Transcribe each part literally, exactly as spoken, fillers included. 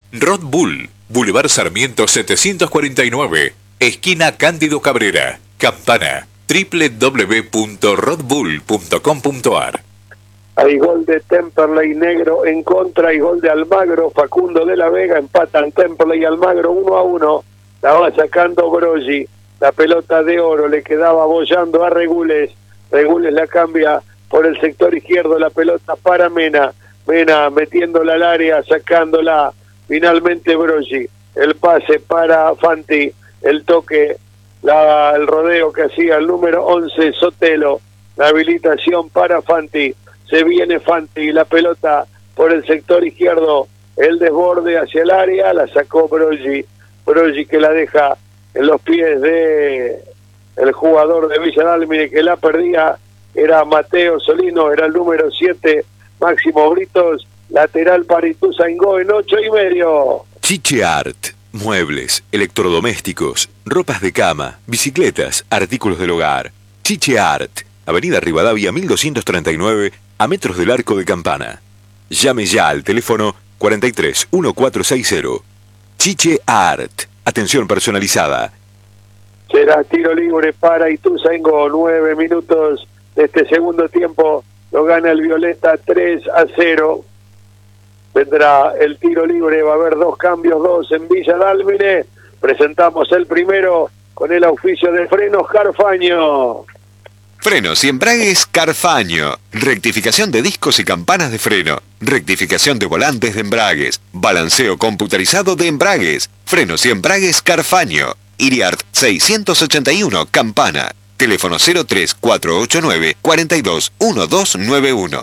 Red Bull, Boulevard Sarmiento setecientos cuarenta y nueve, esquina Cándido Cabrera, Campana, doble u doble u doble u punto red bull punto com punto a r. Hay gol de Temperley Negro en contra y gol de Almagro. Facundo de la Vega, empatan Temperley y Almagro uno a uno. La va sacando Broggi. La pelota de oro le quedaba bollando a Regules. Regules la cambia por el sector izquierdo. La pelota para Mena. Mena metiéndola al área, sacándola. Finalmente Broggi. El pase para Fanti. El toque, la, el rodeo que hacía el número once, Sotelo. La habilitación para Fanti. Se viene Fanti, la pelota por el sector izquierdo, el desborde hacia el área, la sacó Broggi, Broggi que la deja en los pies de el jugador de Villa Dálmine que la perdía, era Mateo Solino, era el número siete, Máximo Britos, lateral para Ituzaingó en ocho y medio. Chiche Art, muebles, electrodomésticos, ropas de cama, bicicletas, artículos del hogar. Chiche Art, Avenida Rivadavia mil doscientos treinta y nueve, a metros del Arco de Campana. Llame ya al teléfono cuarenta y tres, catorce sesenta. Chiche Art. Atención personalizada. Será tiro libre para Ituzaingó. Nueve minutos de este segundo tiempo. Lo gana el Violeta tres a cero. Vendrá el tiro libre. Va a haber dos cambios, dos en Villa Dálmine. Presentamos el primero con el auspicio de Frenos Carfaño. Frenos y embragues Carfaño. Rectificación de discos y campanas de freno. Rectificación de volantes de embragues. Balanceo computarizado de embragues. Frenos y embragues Carfaño. Iriart seiscientos ochenta y uno, Campana. Teléfono cero tres cuatro ocho nueve, cuatro dos, uno dos nueve uno.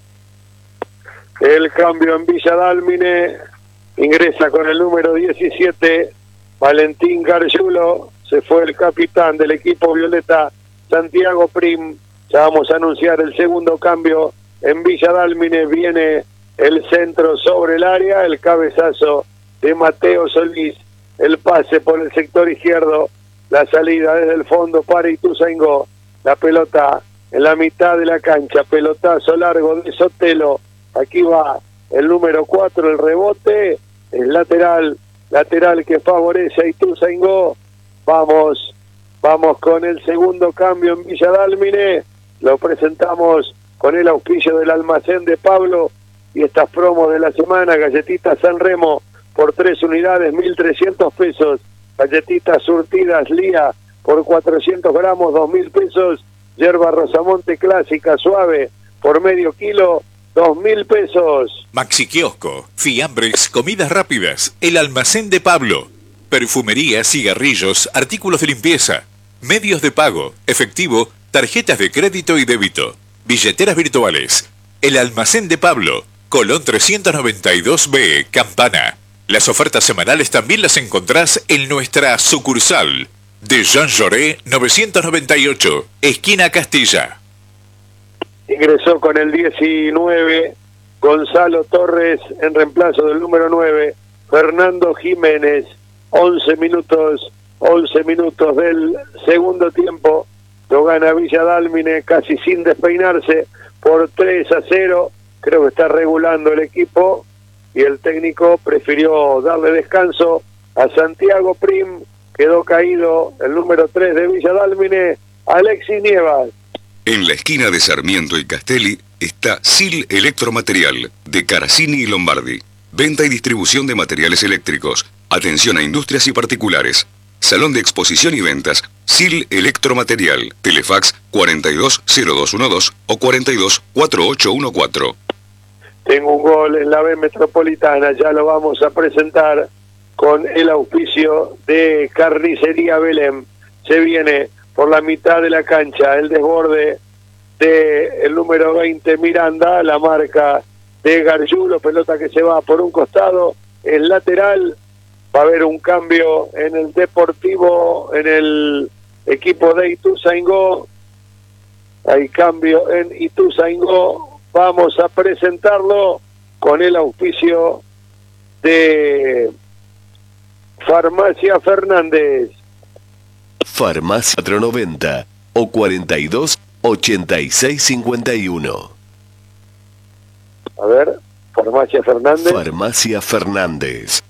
El cambio en Villa Dálmine. Ingresa con el número diecisiete, Valentín Gargiulo. Se fue el capitán del equipo Violeta, Santiago Prim. Ya vamos a anunciar el segundo cambio en Villa Dálmine. Viene el centro sobre el área, el cabezazo de Mateo Solís, el pase por el sector izquierdo, la salida desde el fondo para Ituzaingó, la pelota en la mitad de la cancha, pelotazo largo de Sotelo. Aquí va el número cuatro, el rebote, el lateral, lateral que favorece a Ituzaingó. Vamos Vamos con el segundo cambio en Villa Dálmine. Lo presentamos con el auspicio del almacén de Pablo y estas promos de la semana. Galletitas San Remo por tres unidades, mil trescientos pesos. Galletitas surtidas Lía por cuatrocientos gramos, dos mil pesos. Yerba Rosamonte clásica suave por medio kilo, dos mil pesos. Maxi Kiosco, fiambres, comidas rápidas, el almacén de Pablo. Perfumería, cigarrillos, artículos de limpieza. Medios de pago, efectivo, tarjetas de crédito y débito, billeteras virtuales. El almacén de Pablo, Colón trescientos noventa y dos B, Campana. Las ofertas semanales también las encontrás en nuestra sucursal de Jean Jaurès novecientos noventa y ocho, esquina Castilla. Ingresó con el diecinueve, Gonzalo Torres en reemplazo del número nueve, Fernando Jiménez. once minutos. once minutos del segundo tiempo, lo gana Villa Dálmine casi sin despeinarse por tres a cero, creo que está regulando el equipo y el técnico prefirió darle descanso a Santiago Prim, quedó caído el número tres de Villa Dálmine, Alexis Nievas. En la esquina de Sarmiento y Castelli está Sil Electromaterial, de Caracini y Lombardi. Venta y distribución de materiales eléctricos. Atención a industrias y particulares. Salón de exposición y ventas, Sil Electromaterial, Telefax cuarenta y dos cero dos doce o cuarenta y dos cuarenta y ocho catorce. Tengo un gol en la B Metropolitana, ya lo vamos a presentar con el auspicio de Carnicería Belén. Se viene por la mitad de la cancha el desborde de el número veinte Miranda, la marca de Gargiulo, pelota que se va por un costado, el lateral. Va a haber un cambio en el Deportivo, en el equipo de Ituzaingó. Hay cambio en Ituzaingó. Vamos a presentarlo con el auspicio de Farmacia Fernández. Farmacia cuatro noventa o cuarenta y dos ochenta y seis cincuenta y uno. A ver, Farmacia Fernández. Farmacia Fernández.